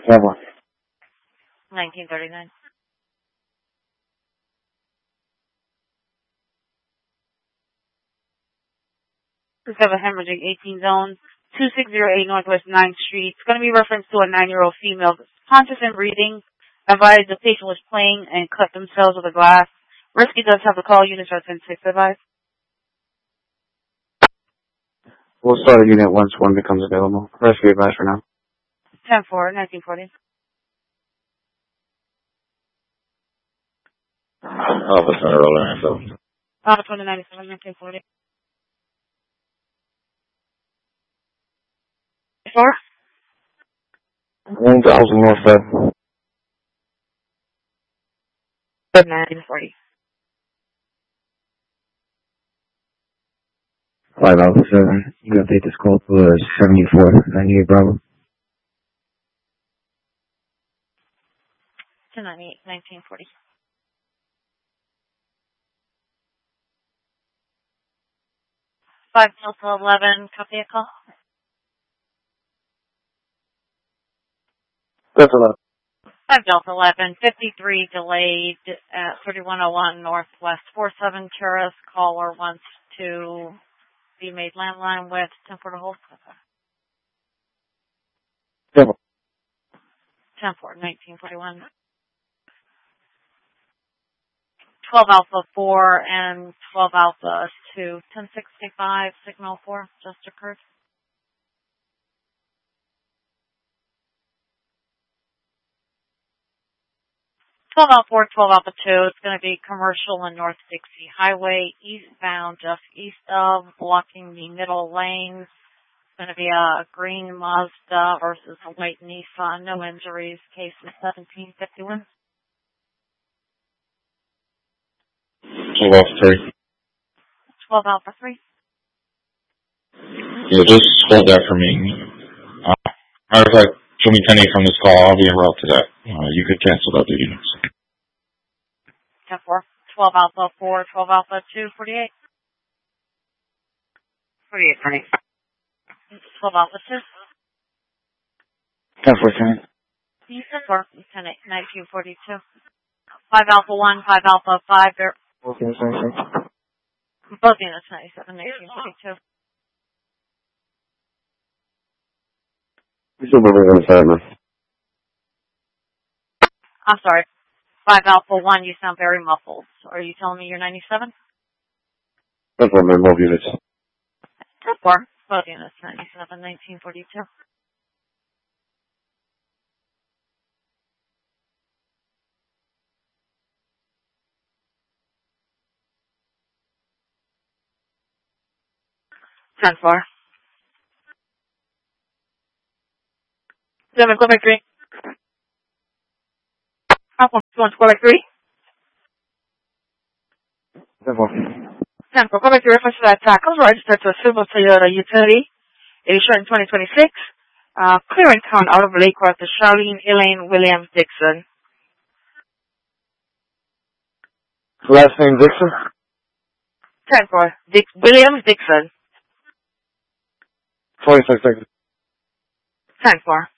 Never. 1939. We have a hemorrhaging 18 zone, 2608 Northwest 9th Street. It's going to be reference to a 9-year-old female, conscious and breathing. Advised the patient was playing and cut themselves with a glass. Risky does have a call. Units are 10-6 advised. We'll start a unit once one becomes available. Rescue advice for now. 10-4, 1940. Alpha Center, rolling info. Alpha 2097, 1940. 4? 1000 North Fed. 1940. 5 Alpha 7. You can update this call to 7498 Bravo. 298, 1940. 5 Delta 11, copy a call. That's a lot. 5 Delta 11, 53 delayed at 3101 Northwest 47 Terrace. Caller wants to be made landline with 10-4 to hold. 10-4. 10-4, 1941. 12 Alpha 4 and 12 Alpha 2, 1065, signal 4, just occurred. 12 Alpha 4, 12 Alpha 2, it's going to be commercial and North Dixie Highway, eastbound, just east of, blocking the middle lanes. It's going to be a green Mazda versus a white Nissan, no injuries, case is 1751. 12 Alpha 3. 12 Alpha 3. Yeah, just hold that for me. Matter of fact, show me 10-8 from this call. I'll be en route to that. You could cancel out the units. 10-4. 12 Alpha 4, 12 Alpha 2, 48. 48, right. 12 Alpha 2. 10-4, 10-4, 10-8, 1942. 5 Alpha 1, 5 Alpha 5, Okay, sorry. both units 97, 1942. We still moving on the side now. I'm sorry. 5 Alpha 1, you sound very muffled. Are you telling me you're 97? That's one of my mobile units. 10-4, both units 97, 1942. Ten four. 7 Quebec 3. Alpha 1 Quebec 3. 10-4. 10 4 Quebec 3 reference to that tackles registered to a silver Toyota utility. It is shot in 2026. Clearance count out of Lake Road to Charlene Elaine Williams Dixon. Last name Dixon? 10 4. Williams Dixon. 26 seconds. 10 4.